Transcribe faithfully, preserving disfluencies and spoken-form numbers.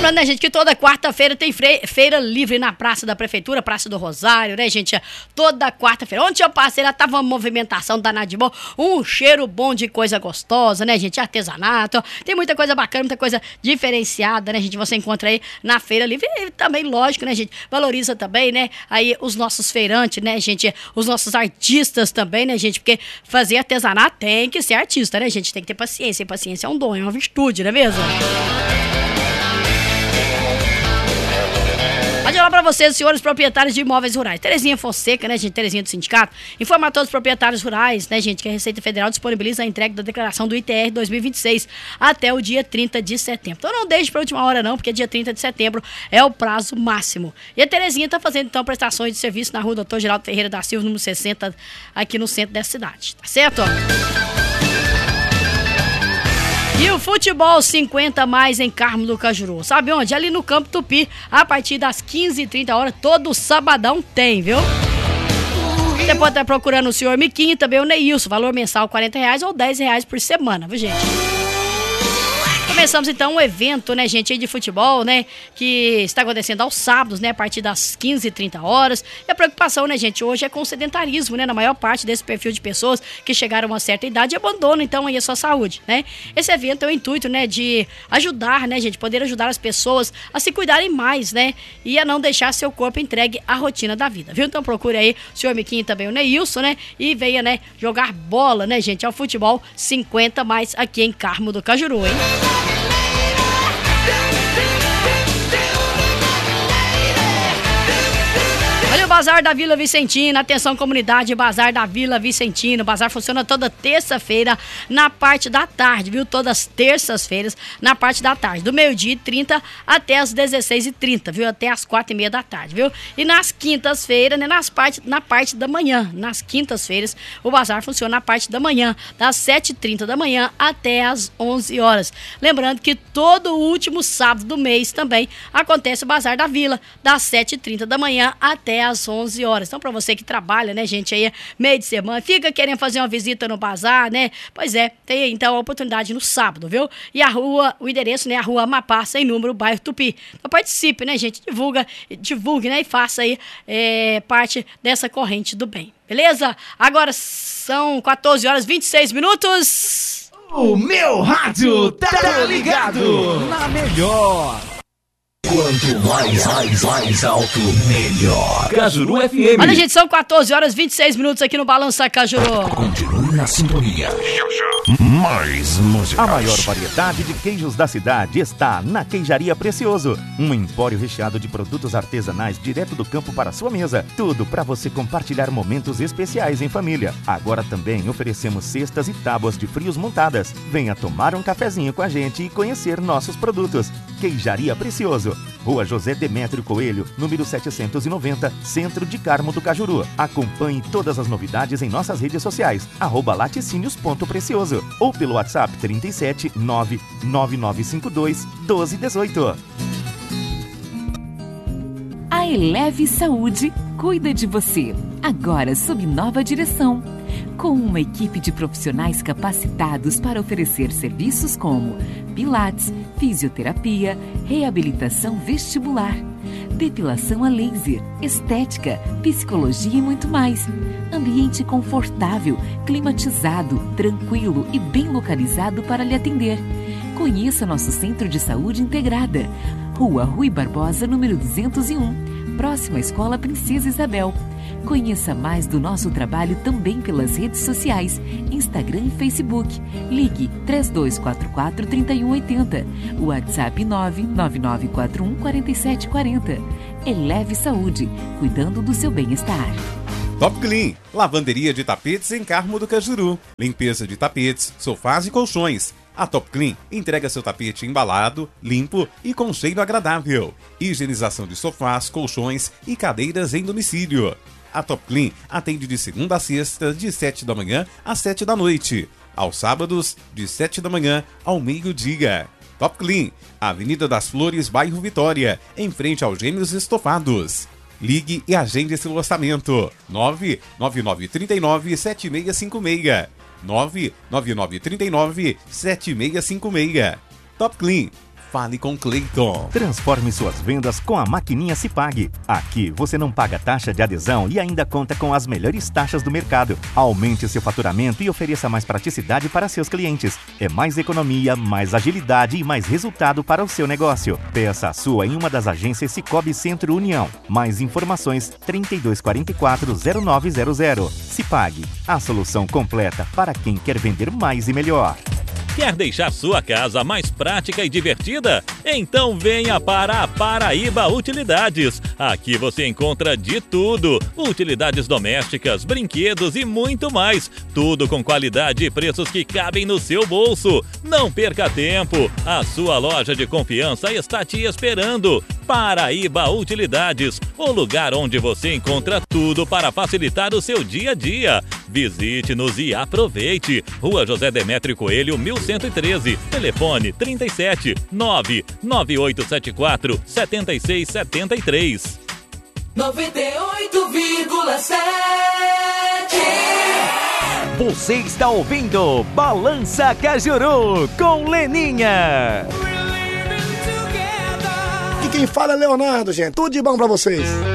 Lembrando, né, gente, que toda quarta-feira tem feira livre na Praça da Prefeitura, Praça do Rosário, né, gente? Toda quarta-feira. Ontem eu passei, lá tava uma movimentação danada de bom, um cheiro bom de coisa gostosa, né, gente? Artesanato, tem muita coisa bacana, muita coisa diferenciada, né, gente? Você encontra aí na feira livre e também, lógico, né, gente? Valoriza também, né, aí os nossos feirantes, né, gente? Os nossos artistas também, né, gente? Porque fazer artesanato tem que ser artista, né, gente? Tem que ter paciência, e paciência é um dom, é uma virtude, não é mesmo? Pode falar pra vocês, senhores proprietários de imóveis rurais. Terezinha Fonseca, né, gente? Terezinha do sindicato. Informa a todos os proprietários rurais, né, gente, que a Receita Federal disponibiliza a entrega da declaração do I T R dois mil e vinte e seis até o dia trinta de setembro. Então não deixe pra última hora não, porque dia trinta de setembro é o prazo máximo. E a Terezinha tá fazendo, então, prestações de serviço na rua doutor Geraldo Ferreira da Silva, número sessenta, aqui no centro dessa cidade. Tá certo? E o futebol cinquenta mais em Carmo do Cajuru. Sabe onde? Ali no Campo Tupi, a partir das quinze e trinta horas, todo sabadão tem, viu? Você pode estar procurando o senhor Miquinho e também o Neilson. Valor mensal quarenta reais ou dez reais por semana, viu, gente? Começamos então um evento, né, gente, aí de futebol, né, que está acontecendo aos sábados, né, a partir das quinze e trinta horas. E a preocupação, né, gente, hoje é com o sedentarismo, né, na maior parte desse perfil de pessoas que chegaram a uma certa idade e abandonam, então, aí a sua saúde, né. Esse evento é o intuito, né, de ajudar, né, gente, poder ajudar as pessoas a se cuidarem mais, né, e a não deixar seu corpo entregue à rotina da vida, viu? Então procure aí o senhor Miquinho e também o Neilson, né, e venha, né, jogar bola, né, gente, ao futebol cinquenta mais aqui em Carmo do Cajuru, hein? Olha o Bazar da Vila Vicentina, atenção comunidade, Bazar da Vila Vicentina. O bazar funciona toda terça-feira na parte da tarde, viu? Todas terças-feiras na parte da tarde, do meio-dia e trinta até as dezesseis e trinta, viu? Até as quatro e meia da tarde, viu? E nas quintas-feiras, né? Nas parte, na parte da manhã, nas quintas-feiras, o bazar funciona na parte da manhã, das sete e trinta da manhã até as onze horas. Lembrando que todo o último sábado do mês também acontece o Bazar da Vila, das sete e trinta da manhã até às onze horas. Então, para você que trabalha, né, gente, aí meio de semana, fica querendo fazer uma visita no bazar, né? Pois é, tem aí, então, a oportunidade no sábado, viu? E a rua, o endereço, né, a rua Amapá, sem número, bairro Tupi. Então, participe, né, gente? Divulga, divulgue, né, e faça aí é, parte dessa corrente do bem. Beleza? Agora são quatorze horas e vinte e seis minutos. O meu rádio tá ligado na melhor. Quanto mais, mais, mais alto, melhor. Cajuru F M. Olha, gente, são quatorze horas e vinte e seis minutos aqui no Balança Cajuru. Continue na sintonia. Mais música. A maior variedade de queijos da cidade está na Queijaria Precioso. Um empório recheado de produtos artesanais direto do campo para a sua mesa. Tudo para você compartilhar momentos especiais em família. Agora também oferecemos cestas e tábuas de frios montadas. Venha tomar um cafezinho com a gente e conhecer nossos produtos. Queijaria Precioso. Rua José Demétrio Coelho, número setecentos e noventa, Centro de Carmo do Cajuru. Acompanhe todas as novidades em nossas redes sociais, arroba laticínios ponto precioso ou pelo WhatsApp trinta e sete, nove nove nove cinco dois, doze dezoito. A Eleve Saúde cuida de você, agora sob nova direção. Com uma equipe de profissionais capacitados para oferecer serviços como pilates, fisioterapia, reabilitação vestibular, depilação a laser, estética, psicologia e muito mais. Ambiente confortável, climatizado, tranquilo e bem localizado para lhe atender. Conheça nosso Centro de Saúde Integrada, Rua Rui Barbosa, número duzentos e um, próxima à Escola Princesa Isabel. Conheça mais do nosso trabalho também pelas redes sociais, Instagram e Facebook. Ligue três dois quatro quatro, três um oito zero, WhatsApp nove nove nove quatro um quatro sete quatro zero. Eleve Saúde, cuidando do seu bem-estar. Top Clean, lavanderia de tapetes em Carmo do Cajuru. Limpeza de tapetes, sofás e colchões. A Top Clean entrega seu tapete embalado, limpo e com cheiro agradável. Higienização de sofás, colchões e cadeiras em domicílio. A Top Clean atende de segunda a sexta, de sete da manhã às sete da noite. Aos sábados, de sete da manhã ao meio-dia. Top Clean, Avenida das Flores, bairro Vitória, em frente aos Gêmeos Estofados. Ligue e agende seu orçamento. nove nove nove três nove, sete seis cinco seis. nove nove nove três nove, sete seis cinco seis. Top Clean. Fale com Cleiton. Transforme suas vendas com a maquininha Cipag. Aqui você não paga taxa de adesão e ainda conta com as melhores taxas do mercado. Aumente seu faturamento e ofereça mais praticidade para seus clientes. É mais economia, mais agilidade e mais resultado para o seu negócio. Peça a sua em uma das agências Cicobi Centro União. Mais informações trinta e dois quarenta e quatro, zero nove zero zero. Cipag, a solução completa para quem quer vender mais e melhor. Quer deixar sua casa mais prática e divertida? Então venha para a Paraíba Utilidades. Aqui você encontra de tudo: utilidades domésticas, brinquedos e muito mais. Tudo com qualidade e preços que cabem no seu bolso. Não perca tempo. A sua loja de confiança está te esperando. Paraíba Utilidades, o lugar onde você encontra tudo para facilitar o seu dia a dia. Visite-nos e aproveite. Rua José Demétrio Coelho, mil cento e treze. Telefone trinta e sete, nove nove oito sete quatro, sete seis sete três. noventa e oito vírgula sete. Você está ouvindo Balança Cajuru com Leninha. E quem fala é Leonardo, gente. Tudo de bom pra vocês.